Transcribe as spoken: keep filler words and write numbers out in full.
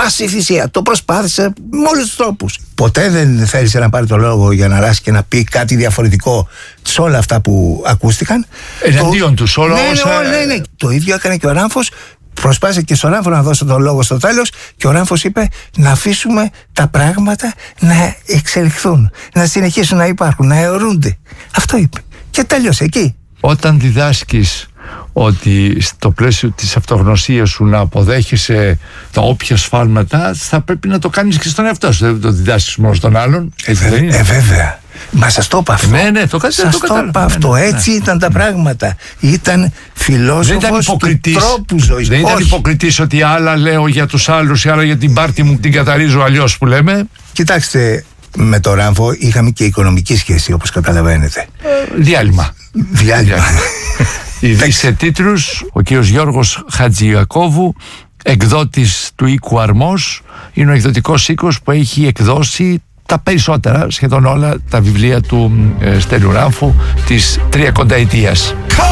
πάση θυσία. Το προσπάθησε με όλους τους τρόπους. Ποτέ δεν θέλησε να πάρει το λόγο για να ράσει και να πει κάτι διαφορετικό σε όλα αυτά που ακούστηκαν. Εναντίον του, όλα ναι, όσα... ναι, ναι, ναι. Το ίδιο έκανε και ο Ράμφος. Προσπάθησε και στον Ράμφο να δώσει τον λόγο στο τέλος και ο Ράμφος είπε να αφήσουμε τα πράγματα να εξελιχθούν, να συνεχίσουν να υπάρχουν, να αιωρούνται. Αυτό είπε. Και τέλειωσε εκεί. Όταν διδάσκεις ότι στο πλαίσιο της αυτογνωσίας σου να αποδέχεσαι τα όποια σφάλματα, θα πρέπει να το κάνεις και στον εαυτό σου. Δεν το διδάσκεις μόνο στον άλλον. Έτσι δεν είναι? Ε, βέβαια. Μα σας το είπα αυτό. Ναι, ναι, το σας το, το είπα αυτό. Ναι, ναι, έτσι ναι. ήταν τα πράγματα. Ήταν φιλόσοφος του τρόπου ζωής. Δεν ήταν υποκριτής ότι άλλα λέω για τους άλλους ή άλλα για την πάρτη μου την καταρρίζω αλλιώς που λέμε. Κοιτάξτε, με το Ράμφο είχαμε και οικονομική σχέση, όπως καταλαβαίνετε. Ε, διάλειμμα. Διάλειμμα. Ήδη σε τίτλους, ο κύριος Γιώργος Χατζηιακώβου, εκδότης του οίκου Αρμός, είναι ο εκδοτικός οίκος που έχει εκδώσει τα περισσότερα, σχεδόν όλα, τα βιβλία του ε, Στέλιου Ράμφου της τριακονταετίας.